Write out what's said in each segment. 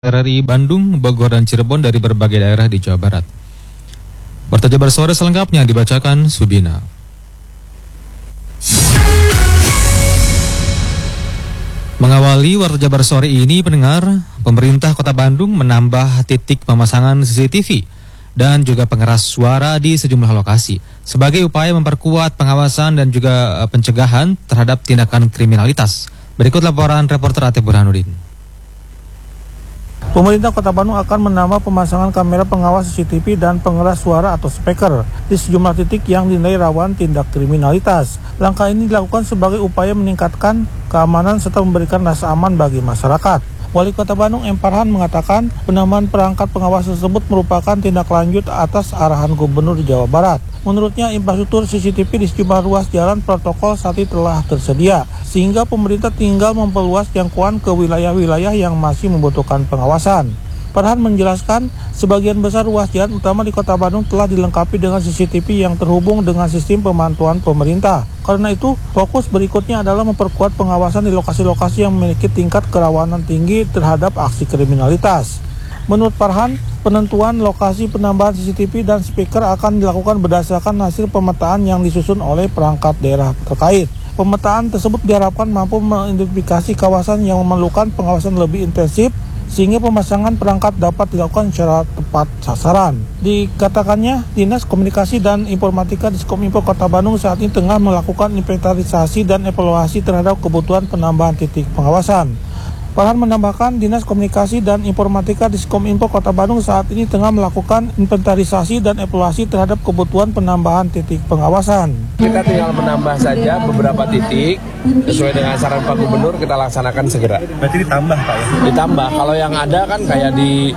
RRI Bandung, Bogor, dan Cirebon dari berbagai daerah di Jawa Barat. Warta Jabar Sore selengkapnya dibacakan Subina. Mengawali Warta Jabar Sore ini, pendengar, pemerintah Kota Bandung menambah titik pemasangan CCTV dan juga pengeras suara di sejumlah lokasi sebagai upaya memperkuat pengawasan dan juga pencegahan terhadap tindakan kriminalitas. Berikut laporan reporter Atep Burhanuddin. Pemerintah Kota Bandung akan menambah pemasangan kamera pengawas CCTV dan pengeras suara atau speaker di sejumlah titik yang dinilai rawan tindak kriminalitas. Langkah ini dilakukan sebagai upaya meningkatkan keamanan serta memberikan rasa aman bagi masyarakat. Wali Kota Bandung M. Farhan mengatakan penambahan perangkat pengawas tersebut merupakan tindak lanjut atas arahan Gubernur Jawa Barat. Menurutnya, infrastruktur CCTV di sejumlah ruas jalan protokol saat ini telah tersedia, sehingga pemerintah tinggal memperluas jangkauan ke wilayah-wilayah yang masih membutuhkan pengawasan. Farhan menjelaskan, sebagian besar ruas jalan utama di Kota Bandung telah dilengkapi dengan CCTV yang terhubung dengan sistem pemantauan pemerintah. Karena itu, fokus berikutnya adalah memperkuat pengawasan di lokasi-lokasi yang memiliki tingkat kerawanan tinggi terhadap aksi kriminalitas. Menurut Farhan, penentuan lokasi penambahan CCTV dan speaker akan dilakukan berdasarkan hasil pemetaan yang disusun oleh perangkat daerah terkait. Pemetaan tersebut diharapkan mampu mengidentifikasi kawasan yang memerlukan pengawasan lebih intensif, sehingga pemasangan perangkat dapat dilakukan secara tepat sasaran. Dikatakannya, Dinas Komunikasi dan Informatika Diskominfo Kota Bandung saat ini tengah melakukan inventarisasi dan evaluasi terhadap kebutuhan penambahan titik pengawasan. Farhan menambahkan, Dinas Komunikasi dan Informatika Diskominfo Kota Bandung saat ini tengah melakukan inventarisasi dan evaluasi terhadap kebutuhan penambahan titik pengawasan. Kita tinggal menambah saja beberapa titik sesuai dengan saran Pak Gubernur, kita laksanakan segera. Berarti ditambah Pak ya? Ditambah, kalau yang ada kan kayak di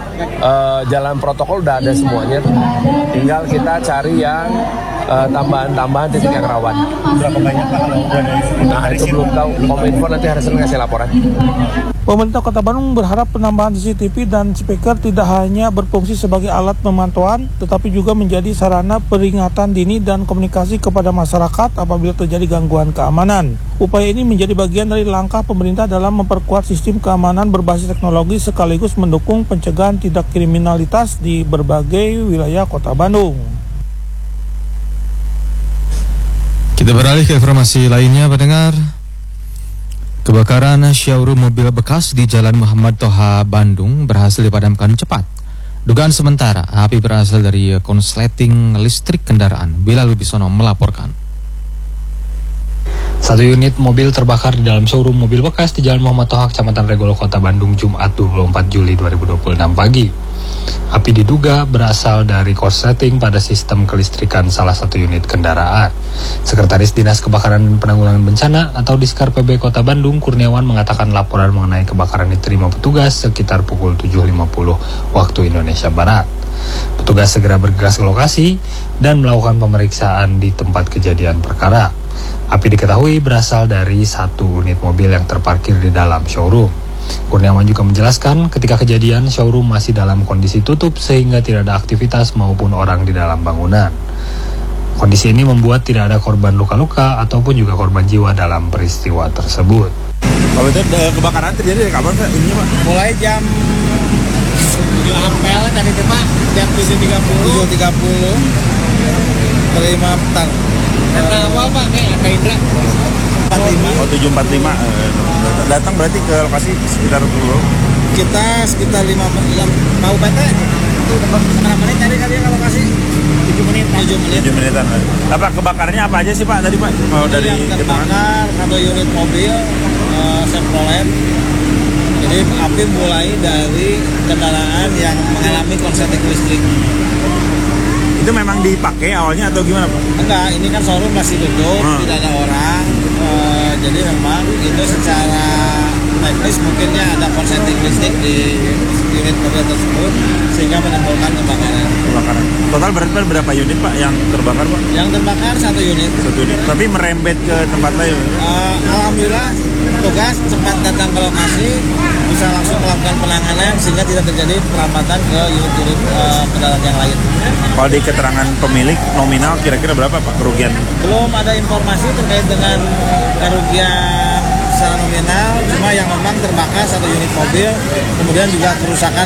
jalan protokol udah ada semuanya. Tinggal kita cari yang tambahan-tambahan titik yang rawan. Berapa banyak Pak kalau udah dari sini? Nah itu belum tahu, Kominfo nanti hari Senin ngasih laporan. Pemerintah Kota Bandung berharap penambahan CCTV dan speaker tidak hanya berfungsi sebagai alat pemantauan, tetapi juga menjadi sarana peringatan dini dan komunikasi kepada masyarakat apabila terjadi gangguan keamanan. Upaya ini menjadi bagian dari langkah pemerintah dalam memperkuat sistem keamanan berbasis teknologi sekaligus mendukung pencegahan tindak kriminalitas di berbagai wilayah Kota Bandung. Kita beralih ke informasi lainnya, pendengar. Kebakaran showroom mobil bekas di Jalan Muhammad Toha, Bandung berhasil dipadamkan cepat. Dugaan sementara, api berasal dari konsleting listrik kendaraan. Bilal Wibisono melaporkan. Satu unit mobil terbakar di dalam showroom mobil bekas di Jalan Muhammad Toha, Kecamatan Regolo, Kota Bandung, Jumat 24 Juli 2026 pagi. Api diduga berasal dari korsleting pada sistem kelistrikan salah satu unit kendaraan. Sekretaris Dinas Kebakaran dan Penanggulangan Bencana atau Diskar PB Kota Bandung, Kurniawan, mengatakan laporan mengenai kebakaran diterima petugas sekitar pukul 7.50 waktu Indonesia Barat. Petugas segera bergegas ke lokasi dan melakukan pemeriksaan di tempat kejadian perkara. Api diketahui berasal dari satu unit mobil yang terparkir di dalam showroom. Kurniawan juga menjelaskan ketika kejadian showroom masih dalam kondisi tutup sehingga tidak ada aktivitas maupun orang di dalam bangunan. Kondisi ini membuat tidak ada korban luka-luka ataupun juga korban jiwa dalam peristiwa tersebut. Kalau itu kebakaran terjadi dari kapan Pak? Ini Pak? Mulai jam 7 apel tadi Pak, jam 7.30 terima petar. Karena awal Pak, kayak Indra 45. Oh 7.45 datang berarti ke lokasi sekitar dulu. kita sekitar 5 mau PT itu berapa menit tadi kalian ke lokasi? 7 menitan. Apa kebakarannya apa aja sih Pak tadi Pak? Mau dari yang terbakar satu unit mobil Chevrolet. Jadi api mulai dari kendaraan yang mengalami konsleting listrik. Itu memang dipakai awalnya atau gimana Pak? Enggak, ini kan showroom masih tutup, tidak ada orang. Jadi memang itu secara teknis mungkinnya ada konsleting listrik di unit mobil tersebut sehingga menimbulkan kebakaran. Total berapa unit Pak yang terbakar Pak? Yang terbakar satu unit. Tapi merembet ke tempat lain. Alhamdulillah petugas cepat datang ke lokasi, bisa langsung melakukan penanganan sehingga tidak terjadi perambatan ke unit-unit kendaraan yang lain. Kalau di keterangan pemilik nominal kira-kira berapa Pak kerugian? Belum ada informasi terkait dengan kerugian secara nominal, cuma yang memang terbakar satu unit mobil, kemudian juga kerusakan